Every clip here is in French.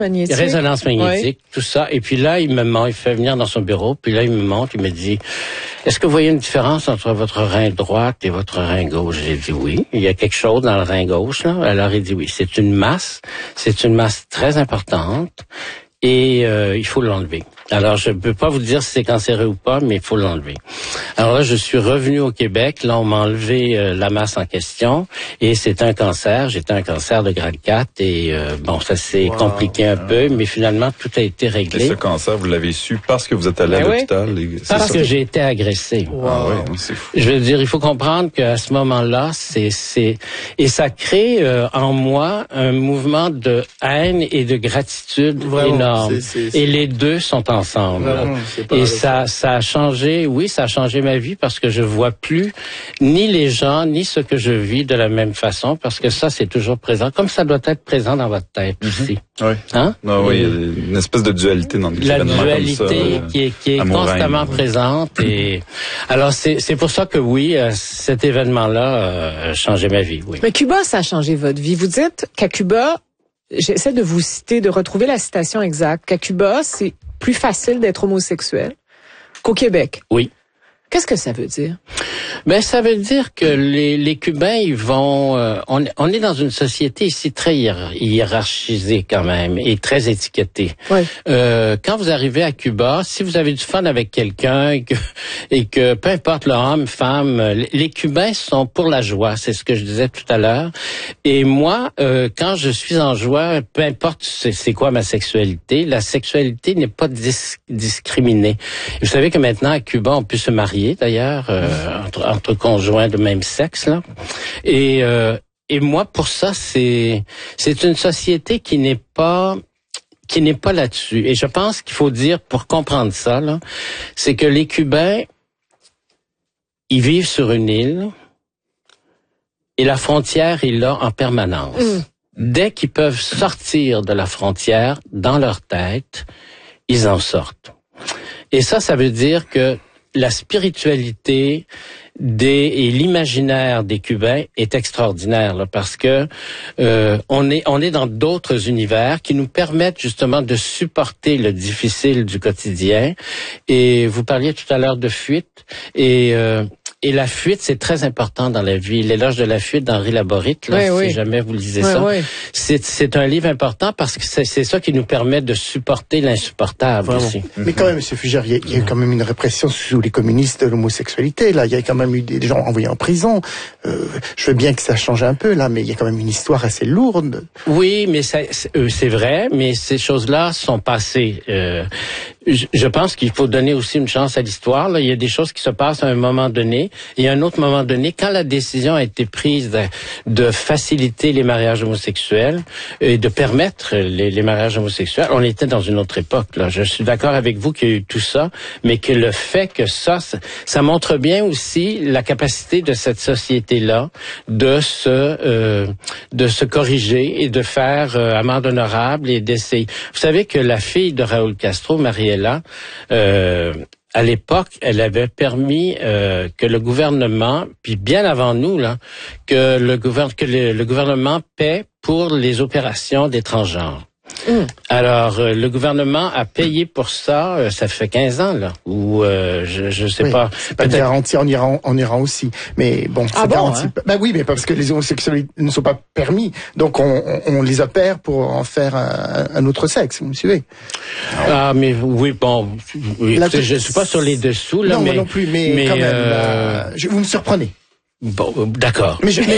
magnétique. Résonance magnétique, tout ça. Et puis là, il fait venir dans son bureau, puis là, il me montre, il me dit, est-ce que vous voyez une différence entre votre rein droit et votre rein gauche? J'ai dit oui. Il y a quelque chose dans le rein gauche, là. Alors, il dit oui. C'est une masse très importante et il faut l'enlever. Alors, je ne peux pas vous dire si c'est cancéreux ou pas, mais il faut l'enlever. Alors là, je suis revenu au Québec. Là, on m'a enlevé la masse en question et c'est un cancer. J'étais un cancer de grade 4 et ça s'est compliqué un peu, mais finalement, tout a été réglé. Et ce cancer, vous l'avez su parce que vous êtes allé à l'hôpital? Parce que j'ai été agressé. Wow. Ah oui, c'est fou. Je veux dire, il faut comprendre qu'à ce moment-là, et ça crée en moi un mouvement de haine et de gratitude énorme. Et les deux sont ensemble. Et ça a changé, ça a changé ma vie parce que je vois plus ni les gens, ni ce que je vis de la même façon parce que ça, c'est toujours présent, comme ça doit être présent dans votre tête aussi. Oui. Hein? Ah, oui, il y a une espèce de dualité dans des événements comme ça. La dualité qui est constamment présente. Et alors, c'est pour ça que cet événement-là a changé ma vie, oui. Mais Cuba, ça a changé votre vie. Vous dites qu'à Cuba, j'essaie de vous citer, de retrouver la citation exacte, qu'à Cuba, c'est plus facile d'être homosexuel qu'au Québec. Oui. Qu'est-ce que ça veut dire? Ben, ça veut dire que les Cubains, ils vont... on est dans une société ici très hiérarchisée quand même et très étiquetée. Oui. Quand vous arrivez à Cuba, si vous avez du fun avec quelqu'un et que peu importe l'homme, femme, les Cubains sont pour la joie. C'est ce que je disais tout à l'heure. Et moi, quand je suis en joie, peu importe c'est quoi ma sexualité, la sexualité n'est pas discriminée. Et vous savez que maintenant à Cuba, on peut se marier d'ailleurs entre conjoints de même sexe là. Et moi pour ça c'est une société qui n'est pas là-dessus. Et je pense qu'il faut dire pour comprendre ça là, c'est que les Cubains ils vivent sur une île et la frontière est là en permanence. Dès qu'ils peuvent sortir de la frontière dans leur tête, ils en sortent. Et ça veut dire que la spiritualité et l'imaginaire des Cubains est extraordinaire là, parce que on est dans d'autres univers qui nous permettent justement de supporter le difficile du quotidien. Et vous parliez tout à l'heure de fuite et la fuite, c'est très important dans la vie. L'éloge de la fuite d'Henri Laborite, là, si jamais vous lisez ça, c'est un livre important parce que c'est ça qui nous permet de supporter l'insupportable aussi. Mais quand même, M. Fugère, il y a quand même une répression sous les communistes de l'homosexualité. Là, il y a quand même eu des gens envoyés en prison. Je veux bien que ça change un peu là, mais il y a quand même une histoire assez lourde. Oui, mais c'est vrai, mais ces choses-là sont passées. Je pense qu'il faut donner aussi une chance à l'histoire. Là, il y a des choses qui se passent à un moment donné. Et à un autre moment donné, quand la décision a été prise de faciliter les mariages homosexuels et de permettre les mariages homosexuels, on était dans une autre époque. Là, je suis d'accord avec vous qu'il y a eu tout ça, mais que le fait que ça montre bien aussi la capacité de cette société-là de se corriger et de faire amende honorable et d'essayer. Vous savez que la fille de Raúl Castro, Mariela, à l'époque, elle avait permis que le gouvernement, puis bien avant nous, là, que le gouvernement paie pour les opérations des transgenres. Alors, le gouvernement a payé pour ça, ça fait 15 ans, là, ou je sais pas. C'est pas garanti en Iran aussi. Mais bon, c'est garanti. Hein? Ben oui, mais parce que les homosexuels ne sont pas permis. Donc, on les opère pour en faire un autre sexe, vous me suivez? Ah, mais oui, bon, oui, je suis pas sur les dessous, là, non, mais... moi non plus, mais quand même, vous me surprenez. Bon, d'accord. Mais que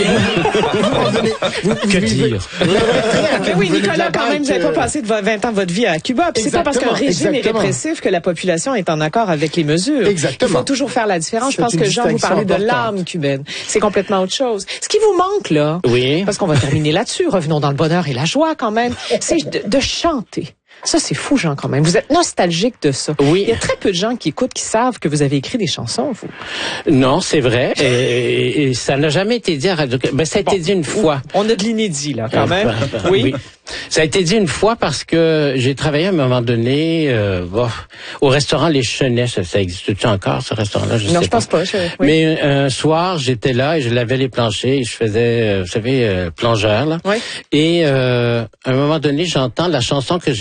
dire? Oui, Nicolas, quand même, vous n'avez pas passé de 20 ans de votre vie à Cuba. Puis c'est pas parce qu'un régime est répressif que la population est en accord avec les mesures. Exactement. Il faut toujours faire la différence. Je pense que Jean vous parlait de l'âme cubaine. C'est complètement autre chose. Ce qui vous manque, là, parce qu'on va terminer là-dessus, revenons dans le bonheur et la joie quand même, c'est de chanter. Ça, c'est fou, Jean, quand même. Vous êtes nostalgique de ça. Oui. Il y a très peu de gens qui écoutent, qui savent que vous avez écrit des chansons, vous. Non, c'est vrai. Et ça n'a jamais été dit à Radio... Ben, ça a été dit une fois. On a de l'inédit, là, quand même. Oui. Ça a été dit une fois parce que j'ai travaillé à un moment donné au restaurant Les Chenets. Ça existe-tu encore, ce restaurant-là? Non, je pense pas. Oui. Mais un soir, j'étais là et je lavais les planchers et je faisais, vous savez, plongeur, là. Oui. Et à un moment donné, j'entends la chanson que j'ai